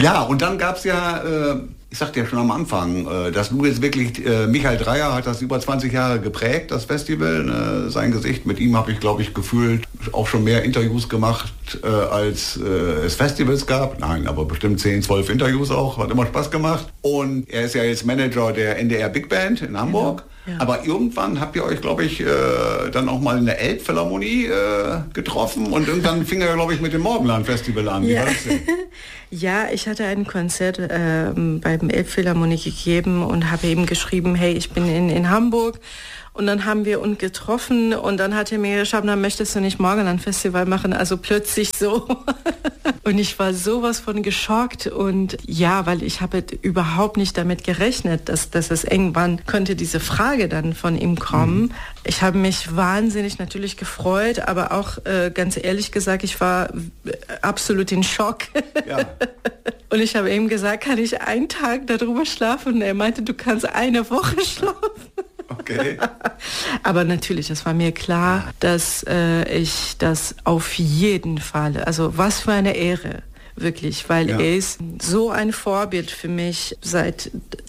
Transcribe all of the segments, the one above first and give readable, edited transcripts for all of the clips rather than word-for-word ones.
Ja, und dann gab es ja, ich sagte ja schon am Anfang, dass du jetzt wirklich, Michael Dreyer hat das über 20 Jahre geprägt, das Festival. Sein Gesicht, mit ihm habe ich, glaube ich, gefühlt auch schon mehr Interviews gemacht, als es Festivals gab. Nein, aber bestimmt 10, 12 Interviews auch, hat immer Spaß gemacht. Und er ist ja jetzt Manager der NDR Big Band in Hamburg. Genau. Ja. Aber irgendwann habt ihr euch, glaube ich, dann auch mal in der Elbphilharmonie getroffen und irgendwann fing er, glaube ich, mit dem Morgenland-Festival an. Wie war das denn? Ja, ich hatte ein Konzert beim Elbphilharmonie gegeben und habe ihm geschrieben, hey, ich bin in Hamburg. Und dann haben wir uns getroffen und dann hat er mir geschrieben, dann möchtest du nicht Morgenland-Festival machen? Also plötzlich so. Und ich war sowas von geschockt und ja, weil ich habe überhaupt nicht damit gerechnet, dass es irgendwann könnte diese Frage dann von ihm kommen. Ich habe mich wahnsinnig natürlich gefreut, aber auch ganz ehrlich gesagt, ich war absolut in Schock. Ja. Und ich habe ihm gesagt, kann ich einen Tag darüber schlafen? Und er meinte, du kannst eine Woche schlafen. Okay. Aber natürlich, es war mir klar, dass ich das auf jeden Fall, also was für eine Ehre, wirklich, weil er ist so ein Vorbild für mich. Seit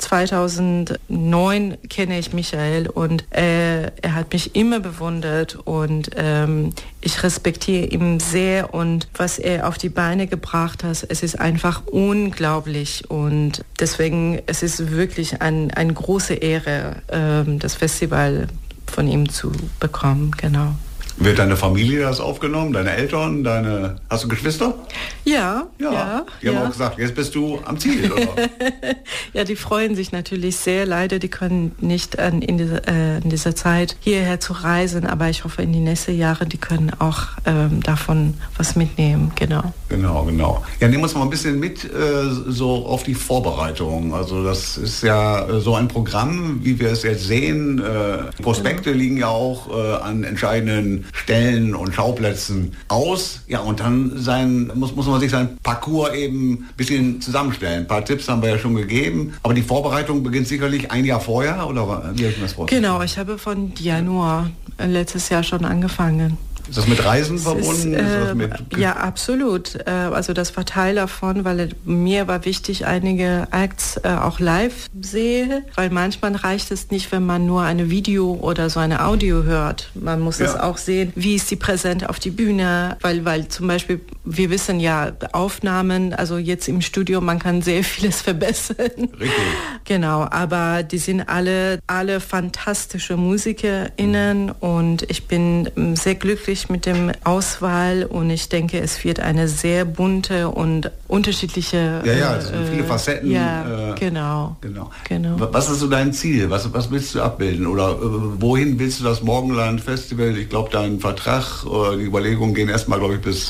2009 kenne ich Michael und er hat mich immer bewundert und ich respektiere ihn sehr und was er auf die Beine gebracht hat, es ist einfach unglaublich und deswegen es ist wirklich eine große Ehre, das Festival von ihm zu bekommen, genau. Wird deine Familie das aufgenommen? Deine Eltern? Hast du Geschwister? Ja. Die haben auch gesagt, jetzt bist du am Ziel, oder? Ja, die freuen sich natürlich sehr. Leider, die können nicht in dieser Zeit hierher zu reisen, aber ich hoffe, in die nächsten Jahre, die können auch davon was mitnehmen, genau. Genau. Ja, nehmen wir uns mal ein bisschen mit so auf die Vorbereitung. Also das ist ja so ein Programm, wie wir es jetzt sehen. Prospekte liegen ja auch an entscheidenden Stellen und Schauplätzen aus. Ja, und dann muss man sich sein Parcours eben ein bisschen zusammenstellen. Ein paar Tipps haben wir ja schon gegeben. Aber die Vorbereitung beginnt sicherlich ein Jahr vorher, oder wie habe ich mir das vorgestellt? Genau, ich habe von Januar letztes Jahr schon angefangen. Ist das mit Reisen verbunden? Ja, absolut. Also das war Teil davon, weil mir war wichtig, einige Acts auch live sehe, weil manchmal reicht es nicht, wenn man nur eine Video oder so eine Audio hört. Man muss es auch sehen, wie ist sie präsent auf die Bühne, weil zum Beispiel, wir wissen ja, Aufnahmen, also jetzt im Studio, man kann sehr vieles verbessern. Richtig. Genau, aber die sind alle fantastische MusikerInnen und ich bin sehr glücklich mit dem Auswahl und ich denke, es wird eine sehr bunte und unterschiedliche... es sind viele Facetten. Ja, genau. Was ist so dein Ziel? Was willst du abbilden? Oder wohin willst du das Morgenland-Festival? Ich glaube, dein Vertrag, die Überlegungen gehen erstmal, glaube ich, bis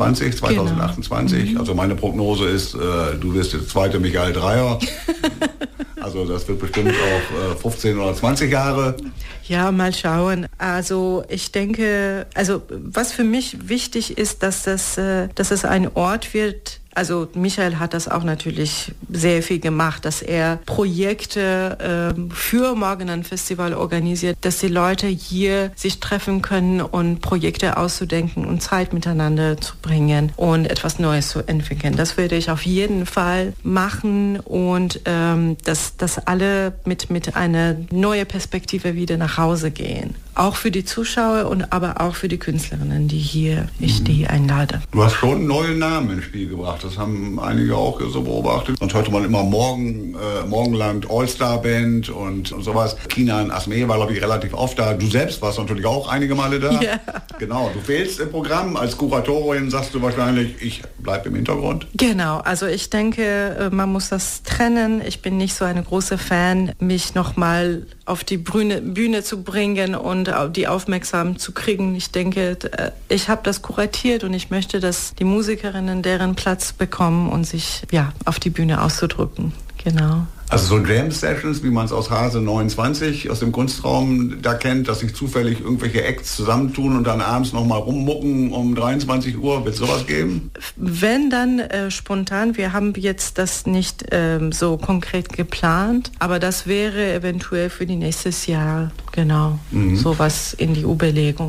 2028. Genau. Also meine Prognose ist, du wirst jetzt zweite Michael Dreyer. Also das wird bestimmt auch 15 oder 20 Jahre. Ja, mal schauen. Also ich denke, was für mich wichtig ist, dass es ein Ort wird. Also Michael hat das auch natürlich sehr viel gemacht, dass er Projekte für Morgenland Festival organisiert, dass die Leute hier sich treffen können und Projekte auszudenken und Zeit miteinander zu bringen und etwas Neues zu entwickeln. Das würde ich auf jeden Fall machen und dass alle mit einer neuen Perspektive wieder nach Hause gehen. Auch für die Zuschauer und aber auch für die Künstlerinnen, ich die einlade. Du hast schon neue Namen ins Spiel gebracht. Das haben einige auch so beobachtet. Und heute mal immer Morgenland All-Star-Band und sowas. Kinan Asmeh war, glaube ich, relativ oft da. Du selbst warst natürlich auch einige Male da. Ja. Genau, du fehlst im Programm. Als Kuratorin sagst du wahrscheinlich, ich bleibe im Hintergrund. Genau, also ich denke, man muss das trennen. Ich bin nicht so eine große Fan, mich nochmal auf die Bühne zu bringen und die aufmerksam zu kriegen. Ich denke, ich habe das kuratiert und ich möchte, dass die Musikerinnen deren Platz bekommen und sich auf die Bühne auszudrücken. Genau. Also so Jam-Sessions, wie man es aus Hase 29 aus dem Kunstraum da kennt, dass sich zufällig irgendwelche Acts zusammentun und dann abends nochmal rummucken um 23 Uhr. Wird es sowas geben? Wenn, dann spontan. Wir haben jetzt das nicht so konkret geplant, aber das wäre eventuell für die nächstes Jahr, genau, sowas in die Überlegung.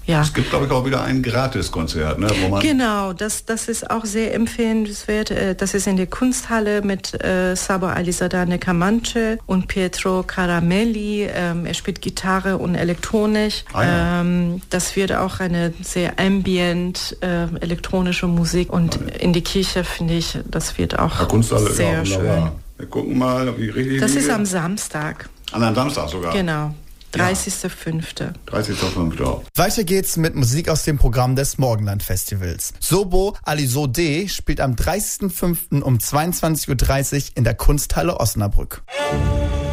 ja. Es gibt, glaube ich, auch wieder ein Gratiskonzert, ne? Wo man Genau, das ist auch sehr empfehlenswert. Das ist in der Kunsthalle mit Sabo Alizadeh Camanche und Pietro Caramelli. Er spielt Gitarre und Elektronik. Das wird auch eine sehr ambient elektronische Musik. Und in die Kirche, finde ich, das wird auch Kunsthalle, sehr schön. Wir gucken mal, wie richtig. Das ist am Samstag. An einem Samstag sogar. Genau. 30.05. 30.05. Weiter geht's mit Musik aus dem Programm des Morgenland-Festivals. Sobo Alizadeh spielt am 30.05. um 22.30 Uhr in der Kunsthalle Osnabrück.